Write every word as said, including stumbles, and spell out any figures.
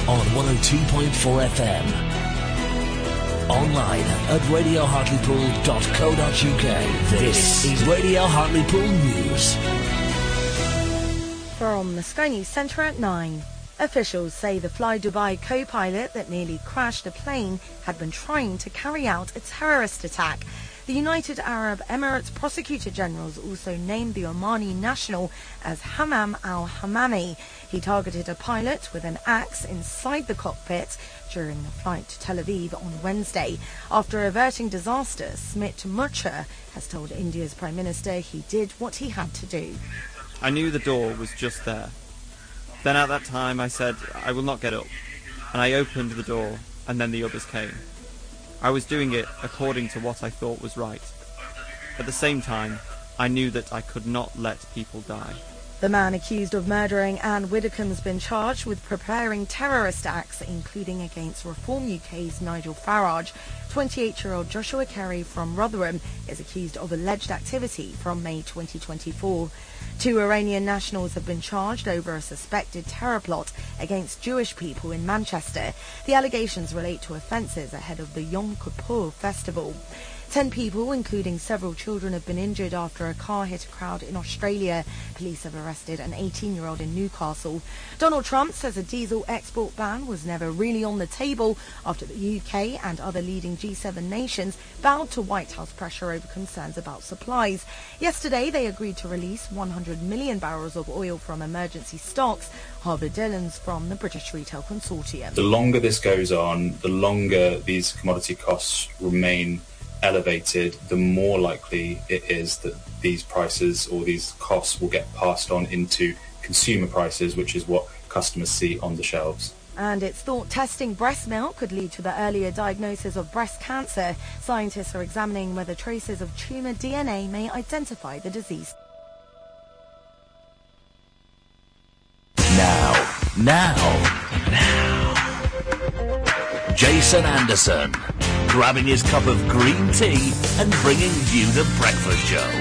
on one oh two point four F M. Online at radio hartlepool dot co dot uk. This is Radio Hartlepool News. From the Sky News Centre at nine. Officials say the Fly Dubai co-pilot that nearly crashed a plane had been trying to carry out a terrorist attack. The United Arab Emirates Prosecutor Generals also named the Omani national as Hammam al-Hammami. He targeted a pilot with an axe inside the cockpit during the flight to Tel Aviv on Wednesday. After averting disaster, Smit Murcher has told India's Prime Minister he did what he had to do. I knew the door was just there. Then at that time I said, I will not get up. And I opened the door, and then the others came. I was doing it according to what I thought was right. At the same time, I knew that I could not let people die. The man accused of murdering Anne Widdecombe's been charged with preparing terrorist acts, including against Reform U K's Nigel Farage. twenty-eight-year-old Joshua Carey from Rotherham is accused of alleged activity from May twenty twenty-four. Two Iranian nationals have been charged over a suspected terror plot against Jewish people in Manchester. The allegations relate to offences ahead of the Yom Kippur festival. Ten people, including several children, have been injured after a car hit a crowd in Australia. Police have arrested an eighteen-year-old in Newcastle. Donald Trump says a diesel export ban was never really on the table after the U K and other leading G seven nations bowed to White House pressure over concerns about supplies. Yesterday, they agreed to release one hundred million barrels of oil from emergency stocks. Harvey Dillons from the British Retail Consortium. The longer this goes on, the longer these commodity costs remain elevated, the more likely it is that these prices or these costs will get passed on into consumer prices, which is what customers see on the shelves. And it's thought testing breast milk could lead to the earlier diagnosis of breast cancer. Scientists are examining whether traces of tumour D N A may identify the disease. Now, now, now. Jason Anderson, grabbing his cup of green tea and bringing you the breakfast show.